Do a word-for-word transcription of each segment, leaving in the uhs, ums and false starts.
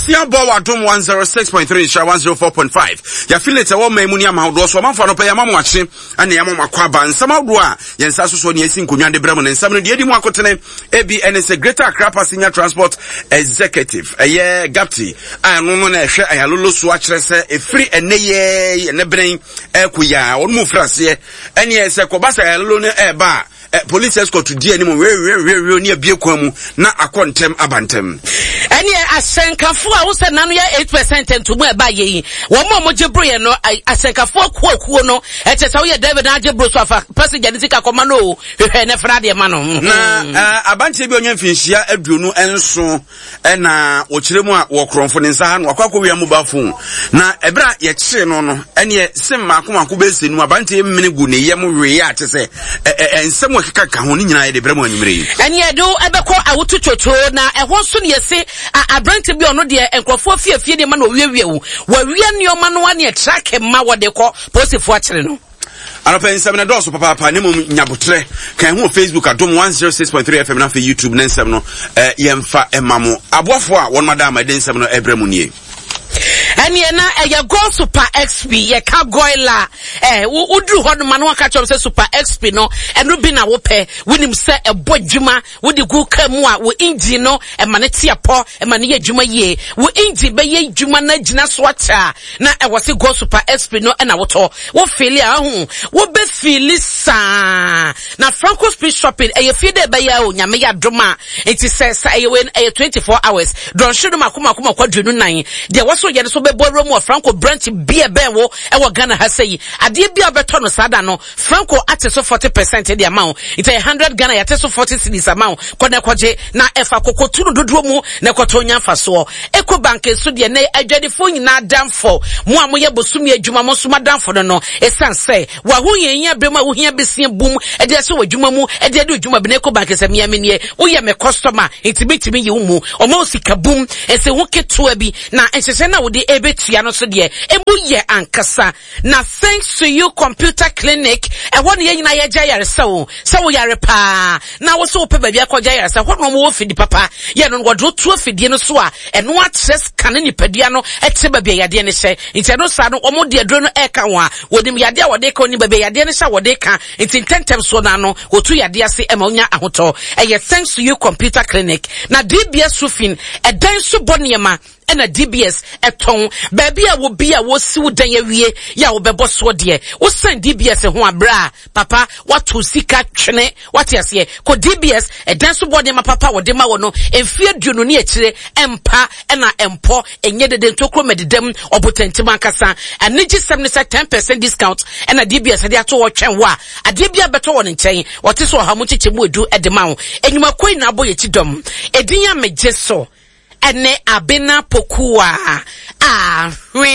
Asia Bowa Dom one oh six point three Sha one oh four point five. Ya feel it a wo memu ni amahdo so manfa no pa ya mamu akye ane ya mamu akwaba nsam awdo a yensa so so ne esi nkonwa de brem ne nsam no de edi mu akotene ebi N S A Greater Accra Passenger Transport Executive eye Gapti anu no na ehwe ayalolo so akere se efiri eneye ne bren ekuya onmu frase ene ese kobasa ayalolo ne eba Uh, police escort to D N M we we we we near Biekwamu na akontem abantem. Any asenkafu a wo se nanu ya eight percent ntumu e ba ye. Wo mo mo jebro ye no asenkafu akuo akuo no e che se wo ye David na jebro so afa passenger ni sika koma no hwehwe ne fra de ma no. Na uh, abante bi onye mfinhia aduonu enso e na wo kiremu a wo kronfo ne nsa ha no akwakọ wi amuba fon. Na ebra ye kire no no ene sim mako mako be senu abante mmene gu ne yem we ya te se ensem kaka ho ni nyina ye de bremu anyumre yi ene edo ebekọ awoto chocho na ehwo so ne yesi abrante bi ono de enkrofo fiafie de ma na owiawie wu wa wie nioma no ane track ma wode ko posifo akere no Anopa nsem na doso papa papa ne mum nyabotre kan ho Facebook adom one oh six point three F M na fe YouTube ne nsem no eh yemfa emamo aboafo a won madama de nsem no ebremu nie Eni na eya go Super X P ye ka goila eh udru ho no ma no ka chom se Super X P no eno bi na wo pe wonim se ebo dwuma wo de gu ka mu a wo engine no e ma ne tiapo e ma ne ye dwuma ye wo engine be ye dwuma na gina so acha na e wo se go Super X P no e na wo to wo feel a hu wo be feel sa na Franco Speed Shopping e ye feel de be ya o nyame ya dwuma enti se sa e we e twenty-four hours don hwe no makoma makoma kwadwenu nan de wo so ye so be borrow mo Franco branch bia ben wo e wo Ghana ha sei ade bia beto no sada no Franco ate so forty percent the amount it one hundred Ghana ya ate so forty cedis amount kwana kwaje na efa kokotu no dodo mu na kotonya fa so Eco Bank so de na adwadefo nyina damfo mo a mo ye bosumi adwuma mo suma damfo no no esan say wa ho yenya brema wo hia besie bum e de so wadwuma mu e de de adwuma bi na Eco Bank se mia menie wo ye me customer intibitimi ye mu o mo sika bum e se ho ketua bi na enhese na wo de ebetua no so de emu ye ankasa na thanks to you computer clinic e won ye nyina ye gya yare sawo sawo yare pa na wo so pe ba bia ko gya yare sa hono mo wo fidi papa ye no godro tu afidie no so a eno atres kan ni padua no e te ba bia yade ne hye nti no sa no omo de adro no e ka ho a wodim yade a wode ka oni ba bia yade ne sha wode ka nti tentem so na no wotu yade ase e ma onya ahoto e ye thanks to you computer clinic na D B S Sufin e dan so boniema ena D B S eton baby a wo bia wo siw dan awie ya wo bebo so de wo san D B S ho abra papa watu sika twene wati ase ko D B S edan so body ma papa wo de ma wo no emfie duonu ne akire empa ena empo enye de ntokro mededem obotantima nkasa anigi seventy ten percent discount ena D B S de ato wo twen wo a ade bia beto wo nchen wote so ha mu chiche mu edu edema wo enyuma koi na aboye chidom edinya mejeso ene abena pokua ah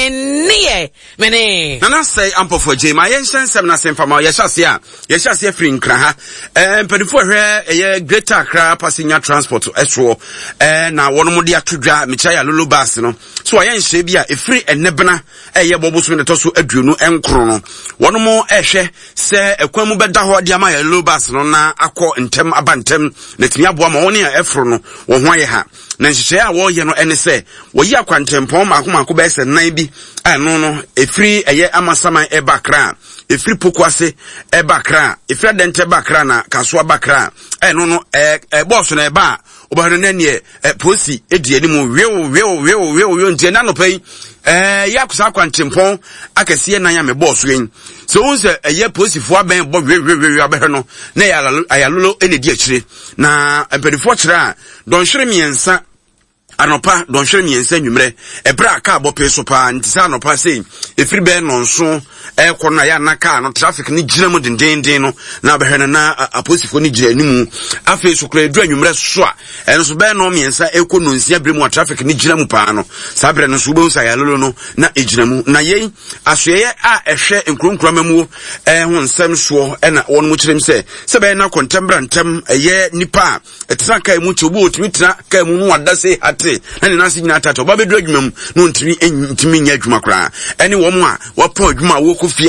wenie mene nana say ampo for J my yensensem na semfama yeshase a yeshase free nkra ha eh mpedifo hwe eye Greater Accra Passenger Transport eso eh na wono mo de atodwa mecha ya lolo bus no so ayenhye bi a efiri enebena eye boboso ne to so aduonu enkro no wono mo ehwe se ekwan mu beda ho de ama ya lolo bus no na akọ ntem abantem na timi aboa ma woni a efro no wo ho aye ha na nhyehyɛ a wo ye no ene se wo yi akwantempɔn makomako be se nan bi ano no efiri eye amasaman e bakra efiri pokuase e bakra efiri dente bakra na kasoa bakra eno no e e boss na e ba obahano na ne e posi edi animu wewo wewo wewo wewo yo ntie na no pai eh yakusa akwantempɔn akese nan ya me boss yen so unse eye posifo aben bo wewewe abehwe no na ya ayalolo ene di akire na empedifo kire a don hwere miensa anopa don hwere miensa nwumre ebra aka abope so pa ntisa anopa sei efiri be no nso e kono ya na car no traffic ni gina mu dendenden no na behwe na aposifo ni gina animu afi so kra edu anwumre so a enso be no miensa ekono nsia bremu traffic ni gina mu pa no sabre no so bo nsa ya lolo no na egina mu na yei asoye a ehwe nkronkrama mu eh ho nsem so e na won mu kirem se se be na kontembra ntem eye nipa etira kai mu chobo otimi tira kai mu no wada se ate na ne nasi nyina tato ba bedu adwuma mu no ntimi ntimi nya adwuma kra ene wo mu a wapo adwuma wo kofia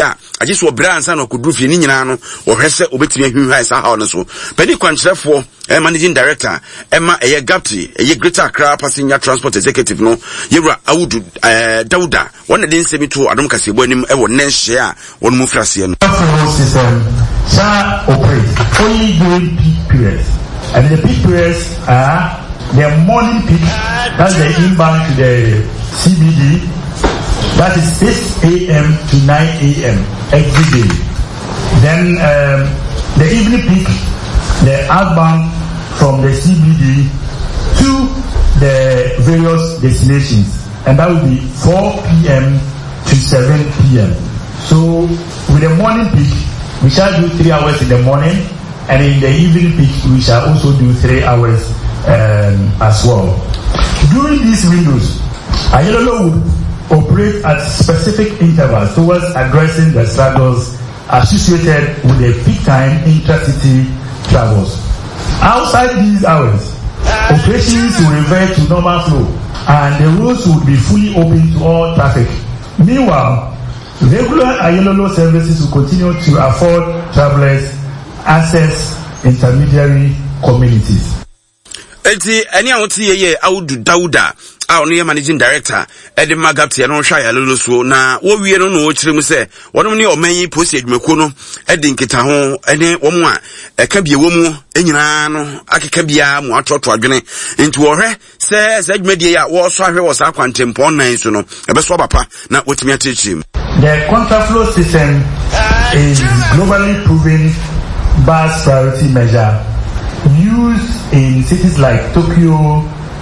agye so obransa no koduru fie ni nyina no wo hwese obetimi ahwihwa sa ha no so pani kwankyerefo eh, managing director Emma eye Gapti eye Greater Accra Passenger Transport Executive no yewra awudu eh, Dauda wona den semi to adom kasebo anim e wo nenhye a won mu frase no system shall operate only during peak periods, and the peak periods are the morning peak, that's the inbound to the C B D, that is six a m to nine a m every day. Then um, the evening peak, the outbound from the C B D to the various destinations, and that will be four p m to seven p m So with the morning peak, we shall do three hours in the morning, and in the evening peak, we shall also do three hours um, as well. During these windows, Ayelolo would operate at specific intervals towards addressing the struggles associated with the peak time intercity travels. Outside these hours, operations will revert to normal flow, and the roads would be fully open to all traffic. Meanwhile, regular Ayelolo services will continue to afford travelers access intermediary communities. Eti eni awoti ye Audu Dauda a ono ye managing director Edi Magapti no hwa Ayelolo so na wo wie no no kire mu se wonom ne omanyi posi adwumako no edi nkita ho ene wo mu a eka bie wo mu enyina no akeka bia mu atoto adwene nti wo hwe se se adwumadie ya wo so ahwe wo sa kwantempo nan so no ebeso papa na wotimi atechim. The contraflow system is globally proven bus priority measure used in cities like Tokyo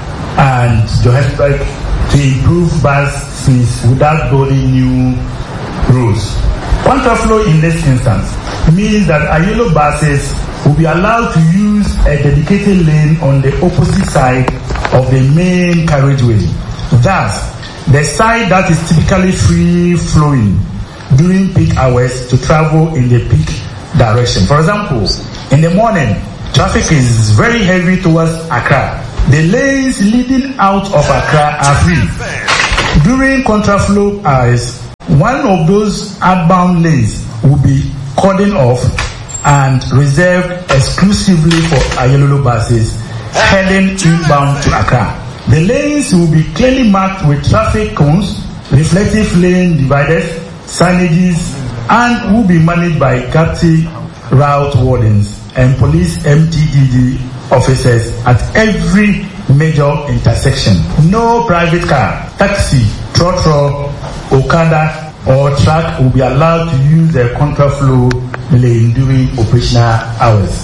and Johannesburg to improve bus speeds without building new roads. Contraflow in this instance means that Ayelolo buses will be allowed to use a dedicated lane on the opposite side of the main carriageway. Thus, the side that is typically free-flowing during peak hours to travel in the peak direction. For example, in the morning, traffic is very heavy towards Accra. The lanes leading out of Accra are free. During contraflow hours, one of those outbound lanes will be cordoned off and reserved exclusively for Ayelolo buses heading inbound to Accra. The lanes will be clearly marked with traffic cones, reflective lane dividers, signages, and will be managed by Gapti route wardens and police M T D D officers at every major intersection. No private car, taxi, trotro, Okada, or truck will be allowed to use the contraflow lane during operational hours.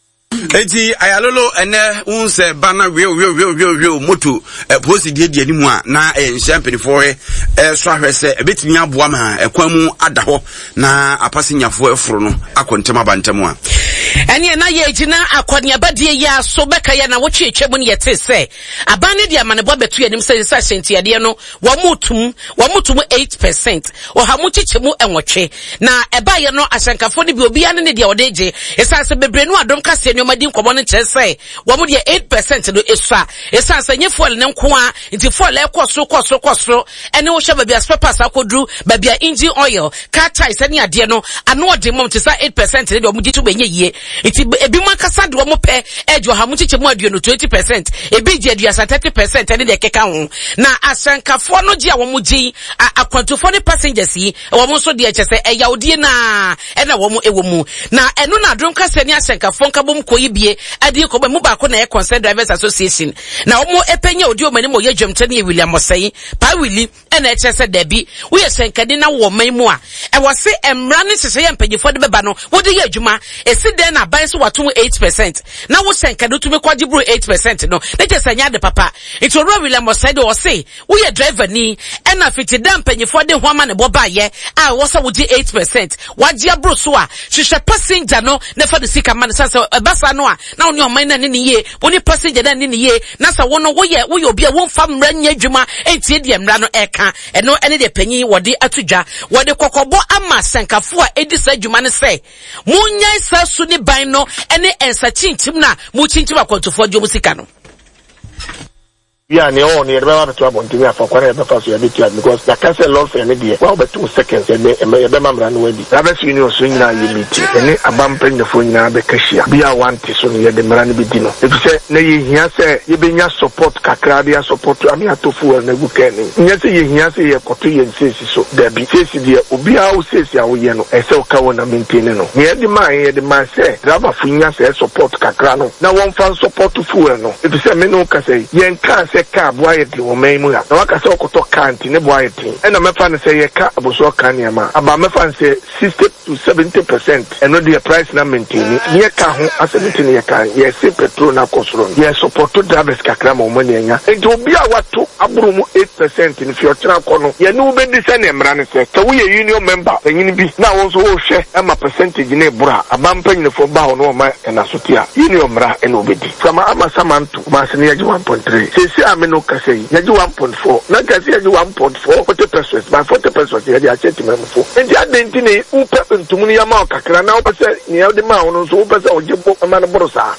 Eti Ayelolo ene unse bana wio wio wio wio wio moto e posi die die nimu a na e nhyampe fo he e so ahwese e betimi aboa ma e kwamu ada ho na apasinyafo eforo no akontem abantem a ene na ye gina akwadnia badie ya so beka ya na wochi echemu ne yete se abane dia manebo betu yanim se se sentiade no wo mutum wo mutum eight percent o ha mu chichemu enwotwe na eba ye no asankafo ne bi obi ane ne dia odeje esase bebre no adom kase nyoma di nkomo ne kyerese wo mu dia eight percent no esua esase nye fuel ne nko a nti fuel e koso koso koso ene wo hye babia spare parts akodru babia engine oil car tires ane ade no ano ode mom te sa eight percent ne de omu gitu benye yie iti ebi makasa de omo pe ejo ha mu chichemu aduonu twenty percent ebi je aduasa thirty percent ene de keka ho na asankafo no je a wo mu gi akwantofo ne passengers yi wo mu so de kyese eyawdie na ena wo mu ewo mu na eno na adron kase ne asankafo nkabom koyi bie ade ko ba mu ba ko na e concerned drivers association na wo mu epenya odi o mani mo ye dwemte ne William Osei pa Willy ena e kyese da bi wo ye sankade na wo man mu a e wo se emra ne kyese ye mpanyifo de beba no wo de ye adwuma esi den na ban so wato eight percent na wo sankade tumi kwaji bro eight percent no ne kyese nya de papa it oro William Osei de wo se wo ye driver ni ena fiti da mpanyifo de ho ama ne boba ye a wo se wo di eight percent waji abro so a hwehwe passenger no ne fa de sika man sa basa no a na woni oman na ne ne ye woni passenger na ne ne ye na sa wono wo ye wo ye obi a wo mfa mra nya adwuma entie de mra no eka eno ene de panyi wode atudwa wode kokobo ama sankafo a edi sa adwuma ne se munya sa su ni ban no ene ensa chinchim na mu chinchim akontofo adwo musika no Yeah, ne on ne ba to abonti me afa kwara e ba fa so ya betia because the cancel law for ne dey well better seconds e be e be mamra no wadi Travis Union so nyina ye meet ene abampan ne fo nyina be kashia bia wanti so ne ye de mra ne be di no e fi se ne ye hia se ye be nya support kakra bia support ami atofu na gu kan ni nya se ye hia se ye koto ye nsesi so da bi sesi de obi a o sesi a wo ye no e se o ka wo na maintain no ne ye de man ye de man se driver fu nya se support kakra no na won fan support fu no e fi se me no ka se ye nka se ka boye di o mai mu ya na waka se okoto kanti ne boye tin e na me fa ne se ye ka aboso kan ya ma aba me fa se sixty to seventy percent and no the price na maintain ye ka ho aseventy ne ye ka ye se petrol na kosoro ye support drivers kakra ma o mani anya enti obi a wato aburu mu eight percent in future kono ye no be di se ne mra ne se ka wo ye union member enyin bi na wo so wo hwe e ma percentage ne bura aba mpanyin fo ba ho no ma na sotia union mra e no be di sama ama samanto ma se ne ye one point three se se ameno ka se ye one point four na ka se ye one point four forty percent ba forty percent ye ya cheti memfo enti adenti ne upe ntumu ya ma kakra na wo pese ne ye de ma wo so wo pese o jebo ma na boro sa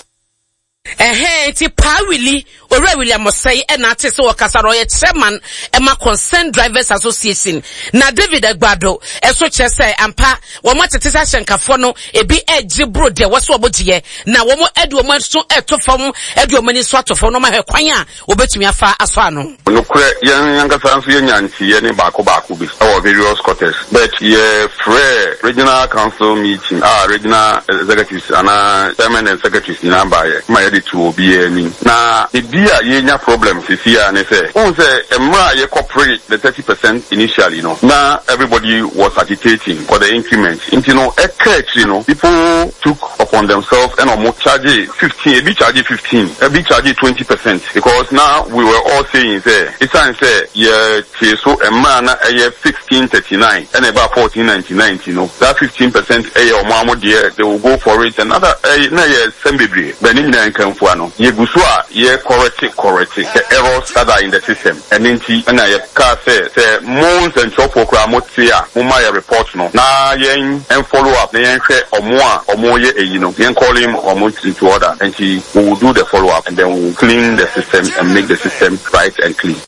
Eh, ti pa Willie, Ore William Mosai, and Ate so Casaroya chairman, Emma Concerned Drivers Association. Na David Agbado, Eso Chese, and Pa, Wamata Tisa Shankafono, a be a jibro de was Wabotie. Now, Womo Edward so eto from Edward Mani Swato for no matter Quanya, Obetimia Fa Aswano. No, younger Fancy Yancy, any Baku Bakubi, or various quarters. But ye free regional council meeting, ah, regional executives, and uh, chairman and secretaries in Ambaye. My to be any. Now, if there are any problems, if here and say, on say, Emra, you cooperate the thirty percent initially, you know. Now, everybody was agitating for the increment. You know, a catch, you know, people took upon themselves and almost charge fifteen, a bit charge fifteen, a bit charge twenty percent. Because now we were all saying, say, it's time say, yeah, so a man, a sixteen thirty-nine, and about fourteen ninety-nine, you know. That fifteen percent, a or mama dear, they will go for it. Another, a, na, yeah, sembibri, Benin Fuano, ye gusua, ye correct, correct, the errors that are in the system. And then, and I can say, say, moons and chop for Kramotia, Mumaya report no. Now, yen and follow up, the yen or more, or more, ye, you know, yen call him or move into order, and he will do the follow up, and then we'll clean the system and make the system right and clean.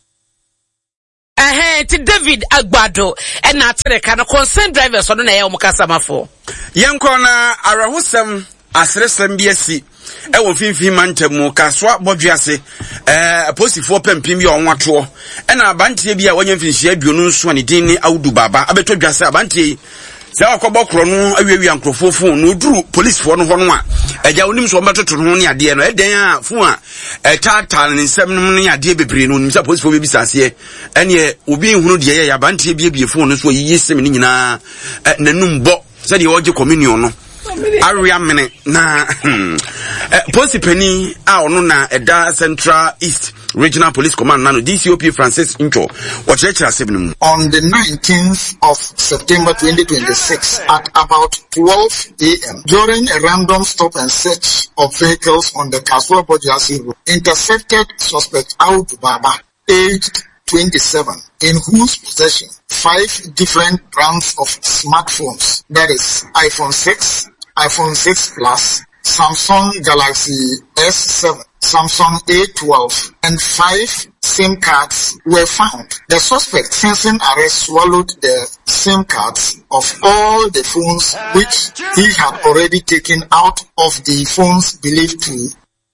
Eh, to David Agbado, and not the kind of concerned drivers on the Mukasama for. Young corner, Arahusam, Asresam B S C. E wo finfin mantemu kaswa bodwiase eh posifo pempim ye onwato e na abantie bia wanya finhia aduonu nso ne din ne Audu Baba abeto dwase abantie se akobọ kro no awiawi ankrofofo no duru police fo no ho no a eja onim so metoto no ne ade no eden a fu a e tata ne nsem no ne ade bebre no onim se police fo be bisase ene obi hunu de ye abantie bia bia fo no so yiyi sem ne nyina nanum bo se de oje communion no Aria mene na Posi Penny a ono na Eda Central East Regional Police Command nano D C O P Francis Incho wachechira sebnum. On the nineteenth of September twenty twenty-six at about twelve a m during a random stop and search of vehicles on the Kaswa Bojasi Road, intercepted suspect Audu Baba, aged twenty-seven, in whose possession five different brands of smartphones, that is iPhone six, iPhone six Plus, Samsung Galaxy S seven, Samsung A twelve, and five SIM cards were found. The suspect, sensing arrest, swallowed the SIM cards of all the phones which he had already taken out of the phones believed to.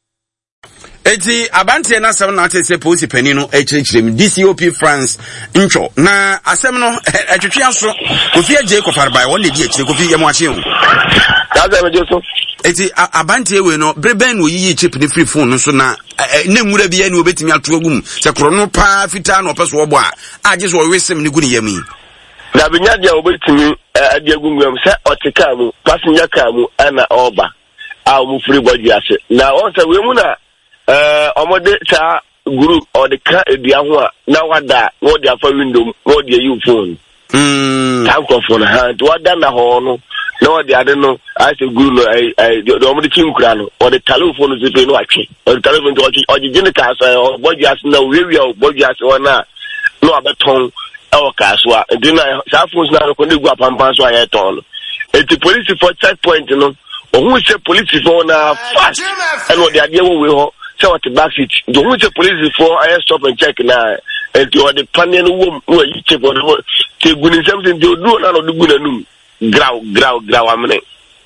Eti abantie na asem na atese Posi Penny no echirechirem D C O P France Incho na asem no etwetwe aso Kofi Aje Kofarbai won dey echire Kofi yemo ache hu. Daza me jeso. Eti abantie we no breben wo yiyi chip ne free phone no so na na nwura bia ne obetimi ato agum se kro no pa fita na opeso obo a age so wesem ne gu ne yam yi. Da binya dia obetimi ade agumgam se oteka mu passenger car mu ana oba a mu free body ase na on se we mu na eh omode cha group or the car edua ho a na wada no dia fa window no dia you phone mm tank of phone hand wada na ho no no dia de no as a group no I I the omode chinkura no or the telephone is pe no atwe or the telephone to ogigine ka so body as na we we body as one no abeton e o ka so a de na sa phones na ko ne gu apampan so aye ton e ti police for checkpoint no o hu se police for na fast e no dia de wo we ho say what the back seat the who the police for I stop and check na and to the panel wom no you check for the good something they do na no do good anum graw graw graw amene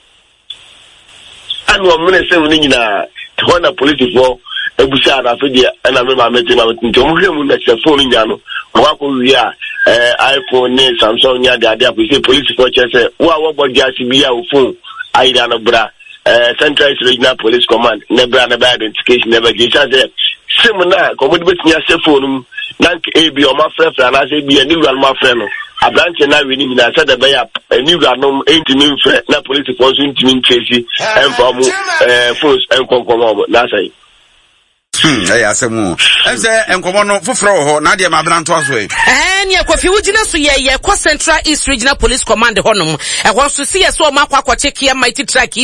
anu amene say we nyina to na police for ebusa na fedia na me ma meti ma meti nto mo hwemu na che phone nya no wa ko wi a eh iPhone ne Samsung nya da da police police for che say wa wo body asibia wo phone aida na bra eh Central Regional Police Command ne bra na ba identification ne ba ge cha say sim na ko mo bet nya se phone na e bi o ma frɛ frɛ na say bi ani wura ma frɛ no abrante na we ni na say da ba ya ani wura no entimi frɛ na police force entimi tracy en for mo eh force en konkomo na say Hmm, I ask mu. Ense enkomo no foforo ho na de ma branto aso e. Eh, ne Kofi wugina so ye ye Central East Regional Police Command honom. E won so see ye so ma kwa kwa check here mighty track